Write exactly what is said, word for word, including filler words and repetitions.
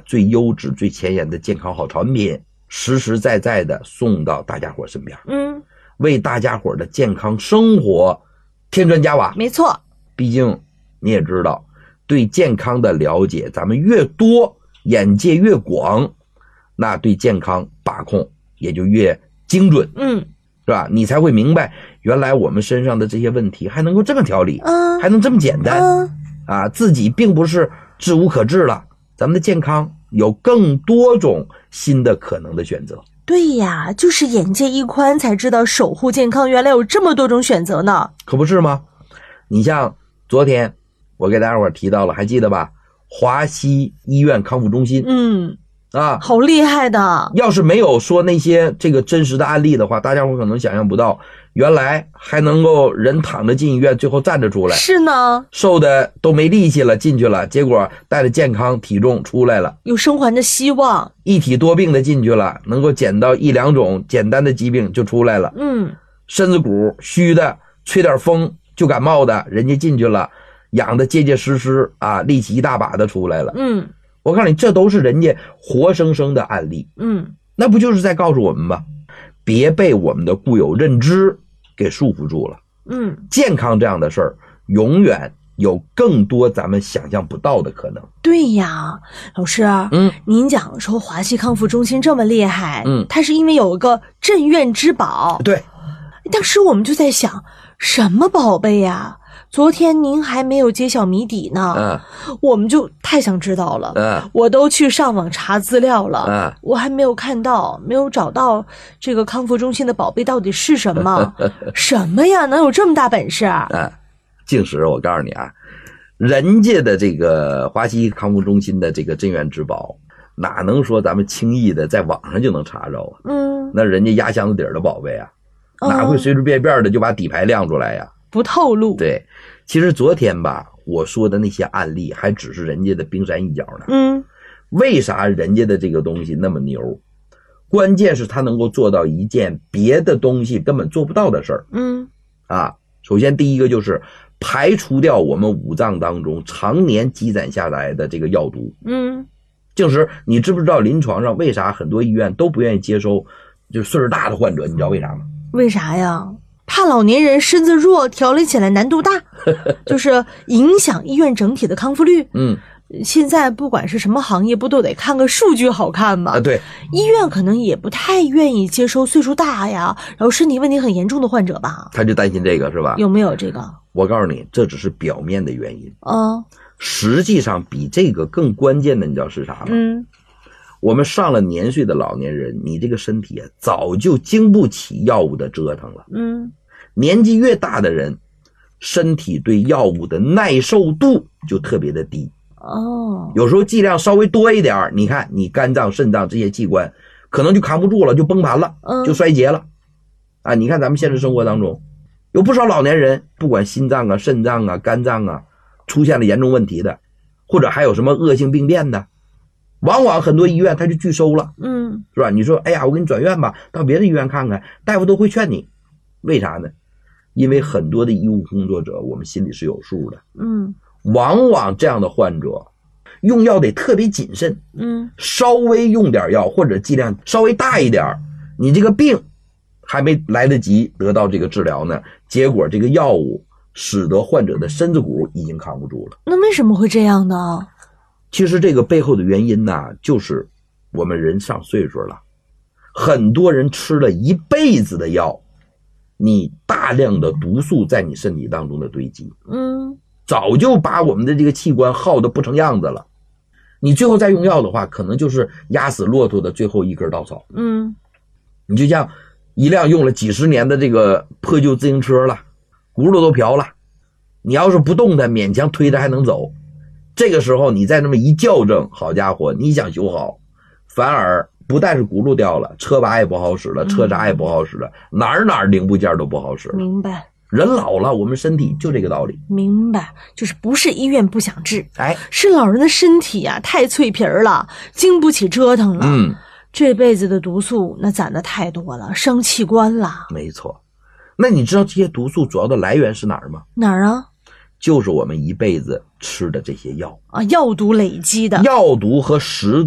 最优质最前沿的健康好产品实实在在的送到大家伙身边， 嗯， 为大家伙的健康生活添砖加瓦。 没错， 毕竟你也知道，对健康的了解咱们越多，眼界越广，那对健康把控也就越精准， 嗯， 是吧？你才会明白原来我们身上的这些问题还能够这么调理， 嗯， 还能这么简单， 嗯， 啊，自己并不是治无可治了，咱们的健康有更多种新的可能的选择。 对呀，就是眼界一宽才知道守护健康原来有这么多种选择呢。 可不是吗？你像昨天我给大家伙提到了，还记得吧？华西医院康复中心， 嗯， 啊， 好厉害的。 要是没有说那些这个真实的案例的话，大家伙可能想象不到，原来还能够人躺着进医院，最后站着出来。 是呢， 瘦的都没力气了进去了，结果带着健康体重出来了， 有生还的希望。 一体多病的进去了，能够减到一两种简单的疾病就出来了。 嗯， 身子骨虚的，吹点风就感冒的，人家进去了，养的结结实实啊，力气一大把的出来了。 嗯， 我告诉你，这都是人家活生生的案例。 嗯， 那不就是在告诉我们吗？别被我们的固有认知给束缚住了。 嗯， 健康这样的事儿，永远有更多咱们想象不到的可能。 对呀，老师， 嗯， 您讲说华西康复中心这么厉害， 嗯， 它是因为有一个镇院之宝。 对， 当时我们就在想，什么宝贝呀？昨天您还没有揭晓谜底呢， 嗯， 我们就太想知道了， 嗯， 我都去上网查资料了， 嗯， 我还没有看到，没有找到这个康复中心的宝贝到底是什么？什么呀？能有这么大本事？ 嗯，静时，我告诉你啊，人家的这个华西康复中心的这个镇院之宝，哪能说咱们轻易的在网上就能查着啊？ 嗯， 那人家压箱子底儿的宝贝啊，哪会随随便便的就把底牌亮出来呀？ 不透露。 对，其实昨天吧，我说的那些案例还只是人家的冰山一角呢。 嗯， 为啥人家的这个东西那么牛？关键是他能够做到一件别的东西根本做不到的事儿。 嗯， 啊，首先第一个就是排除掉我们五脏当中常年积攒下来的这个药毒。 嗯， 静时，你知不知道临床上为啥很多医院都不愿意接收就是岁数大的患者？你知道为啥吗？ 为啥呀？怕老年人身子弱，调理起来难度大，就是影响医院整体的康复率。 嗯， 现在不管是什么行业，不都得看个数据好看吗？ 啊，对， 医院可能也不太愿意接收岁数大呀，然后身体问题很严重的患者吧？ 他就担心这个是吧？ 有没有这个？ 我告诉你，这只是表面的原因。 哦， 实际上比这个更关键的，你知道是啥吗？ 嗯， 我们上了年岁的老年人，你这个身体啊，早就经不起药物的折腾了。 嗯， 年纪越大的人，身体对药物的耐受度就特别的低。 哦， 有时候剂量稍微多一点，你看你肝脏、肾脏这些器官可能就扛不住了，就崩盘了， 嗯， 就衰竭了。啊，你看咱们现实生活当中，有不少老年人，不管心脏啊、肾脏啊、肝脏啊，出现了严重问题的，或者还有什么恶性病变的，往往很多医院他就拒收了。 嗯， 是吧？你说，哎呀，我给你转院吧，到别的医院看看，大夫都会劝你。为啥呢？因为很多的医务工作者，我们心里是有数的。 嗯， 往往这样的患者用药得特别谨慎。 嗯， 稍微用点药或者剂量稍微大一点，你这个病还没来得及得到这个治疗呢，结果这个药物使得患者的身子骨已经扛不住了。 那为什么会这样呢？ 其实这个背后的原因呢，就是我们人上岁数了，很多人吃了一辈子的药，你大量的毒素在你身体当中的堆积， 嗯， 早就把我们的这个器官耗得不成样子了。你最后再用药的话，可能就是压死骆驼的最后一根稻草。 嗯， 你就像一辆用了几十年的这个破旧自行车了，轱辘都瓢了，你要是不动它，勉强推着还能走。这个时候你再那么一校正，好家伙，你想修好，反而不但是轱辘掉了，车把也不好使了，车闸也不好使了，哪儿哪儿零部件都不好使了。 明白。 人老了，我们身体就这个道理。 明白，就是不是医院不想治， 哎， 是老人的身体啊太脆皮儿了，经不起折腾了。 嗯， 这辈子的毒素那攒的太多了，伤器官了。 没错。那你知道这些毒素主要的来源是哪儿吗？ 哪儿啊？ 就是我们一辈子吃的这些药啊，药毒累积的。 药毒和食